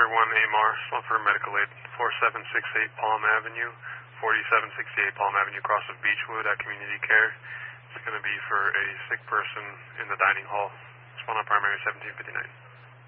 Category 1 AMR, one for medical aid, 4768 Palm Avenue, 4768 Palm Avenue, across of Beechwood at Community Care. It's going to be for a sick person in the dining hall. It's one on primary 1759.